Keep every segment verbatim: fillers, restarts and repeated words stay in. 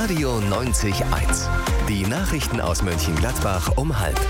Radio neunzig Komma eins. Die Nachrichten aus Mönchengladbach um halb.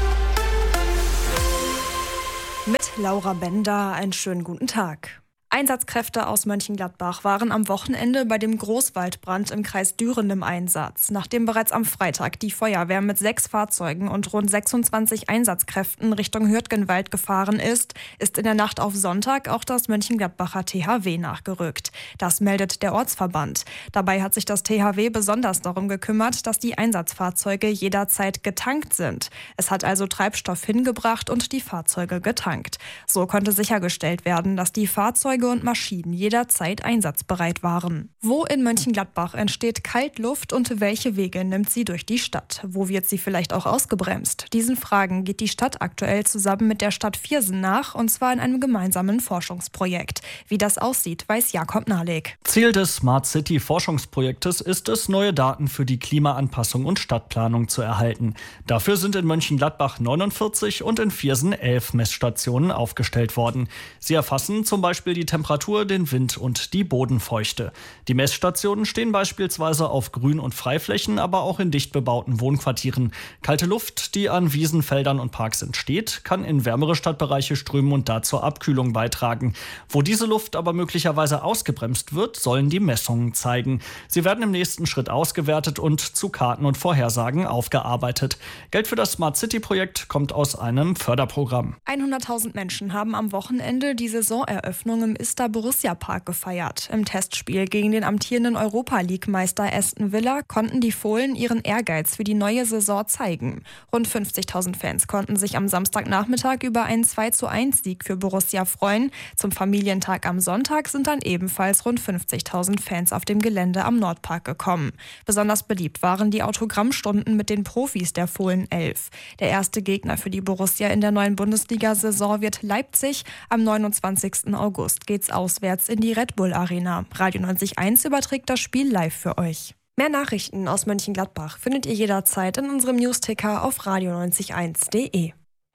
Mit Laura Bender einen schönen guten Tag. Einsatzkräfte aus Mönchengladbach waren am Wochenende bei dem Großwaldbrand im Kreis Düren im Einsatz. Nachdem bereits am Freitag die Feuerwehr mit sechs Fahrzeugen und rund sechsundzwanzig Einsatzkräften Richtung Hürtgenwald gefahren ist, ist in der Nacht auf Sonntag auch das Mönchengladbacher T H W nachgerückt. Das meldet der Ortsverband. Dabei hat sich das T H W besonders darum gekümmert, dass die Einsatzfahrzeuge jederzeit getankt sind. Es hat also Treibstoff hingebracht und die Fahrzeuge getankt. So konnte sichergestellt werden, dass die Fahrzeuge und Maschinen jederzeit einsatzbereit waren. Wo in Mönchengladbach entsteht Kaltluft und welche Wege nimmt sie durch die Stadt? Wo wird sie vielleicht auch ausgebremst? Diesen Fragen geht die Stadt aktuell zusammen mit der Stadt Viersen nach, und zwar in einem gemeinsamen Forschungsprojekt. Wie das aussieht, weiß Jakob Nahleg. Ziel des Smart City Forschungsprojektes ist es, neue Daten für die Klimaanpassung und Stadtplanung zu erhalten. Dafür sind in Mönchengladbach neunundvierzig und in Viersen elf Messstationen aufgestellt worden. Sie erfassen zum Beispiel die Temperatur, den Wind und die Bodenfeuchte. Die Messstationen stehen beispielsweise auf Grün- und Freiflächen, aber auch in dicht bebauten Wohnquartieren. Kalte Luft, die an Wiesen, Feldern und Parks entsteht, kann in wärmere Stadtbereiche strömen und da zur Abkühlung beitragen. Wo diese Luft aber möglicherweise ausgebremst wird, sollen die Messungen zeigen. Sie werden im nächsten Schritt ausgewertet und zu Karten und Vorhersagen aufgearbeitet. Geld für das Smart City-Projekt kommt aus einem Förderprogramm. hunderttausend Menschen haben am Wochenende die Saisoneröffnung im Ister Borussia Park gefeiert. Im Testspiel gegen den amtierenden Europa-League-Meister Aston Villa konnten die Fohlen ihren Ehrgeiz für die neue Saison zeigen. Rund fünfzigtausend Fans konnten sich am Samstagnachmittag über einen zwei zu eins Sieg für Borussia freuen. Zum Familientag am Sonntag sind dann ebenfalls rund fünfzigtausend Fans auf dem Gelände am Nordpark gekommen. Besonders beliebt waren die Autogrammstunden mit den Profis der Fohlen elf. Der erste Gegner für die Borussia in der neuen Bundesliga-Saison wird Leipzig. Am neunundzwanzigsten August geht's auswärts in die Red Bull Arena. Radio neunzig Komma eins überträgt das Spiel live für euch. Mehr Nachrichten aus Mönchengladbach findet ihr jederzeit in unserem Newsticker auf radio neunzig Komma eins punkt de.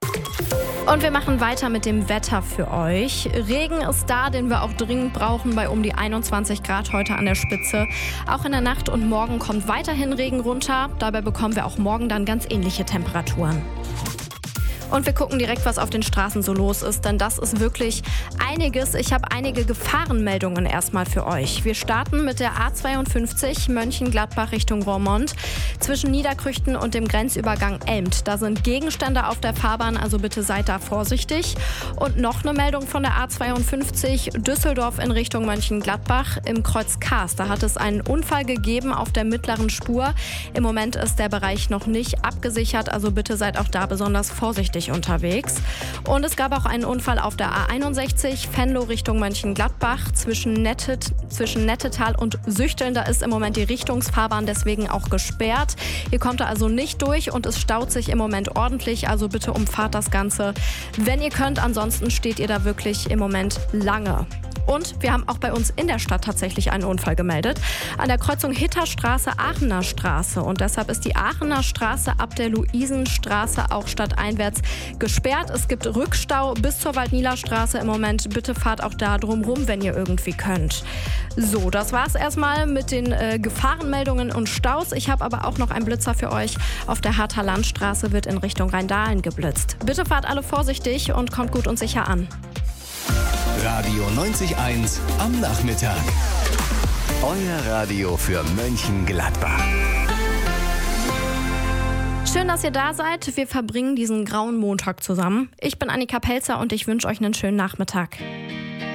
Und wir machen weiter mit dem Wetter für euch. Regen ist da, den wir auch dringend brauchen, bei um die einundzwanzig Grad heute an der Spitze. Auch in der Nacht und morgen kommt weiterhin Regen runter. Dabei bekommen wir auch morgen dann ganz ähnliche Temperaturen. Und wir gucken direkt, was auf den Straßen so los ist, denn das ist wirklich einiges. Ich habe einige Gefahrenmeldungen erstmal für euch. Wir starten mit der A zweiundfünfzig Mönchengladbach Richtung Roermond. Zwischen Niederkrüchten und dem Grenzübergang Elmt. Da sind Gegenstände auf der Fahrbahn, also bitte seid da vorsichtig. Und noch eine Meldung von der A zweiundfünfzig Düsseldorf in Richtung Mönchengladbach im Kreuz Kaas. Da hat es einen Unfall gegeben auf der mittleren Spur. Im Moment ist der Bereich noch nicht abgesichert, also bitte seid auch da besonders vorsichtig unterwegs. Und es gab auch einen Unfall auf der A einundsechzig Venlo Richtung Mönchengladbach zwischen, Nettet, zwischen Nettetal und Süchteln. Da ist im Moment die Richtungsfahrbahn deswegen auch gesperrt. Hier kommt er also nicht durch und es staut sich im Moment ordentlich. Also bitte umfahrt das Ganze, wenn ihr könnt. Ansonsten steht ihr da wirklich im Moment lange. Und wir haben auch bei uns in der Stadt tatsächlich einen Unfall gemeldet. An der Kreuzung Hitterstraße, Aachener Straße. Und deshalb ist die Aachener Straße ab der Luisenstraße auch stadteinwärts gesperrt. Es gibt Rückstau bis zur Waldnieler Straße im Moment. Bitte fahrt auch da drumrum, wenn ihr irgendwie könnt. So, das war's erstmal mit den äh, Gefahrenmeldungen und Staus. Ich habe aber auch noch einen Blitzer für euch. Auf der Harter Landstraße wird in Richtung Rheindahlen geblitzt. Bitte fahrt alle vorsichtig und kommt gut und sicher an. Radio neunzig Komma eins am Nachmittag. Euer Radio für Mönchengladbach. Schön, dass ihr da seid. Wir verbringen diesen grauen Montag zusammen. Ich bin Annika Pelzer und ich wünsche euch einen schönen Nachmittag.